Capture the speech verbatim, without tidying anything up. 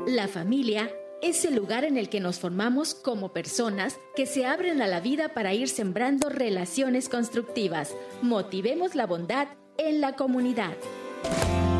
La familia es el lugar en el que nos formamos como personas que se abren a la vida para ir sembrando relaciones constructivas. Motivemos la bondad en la comunidad.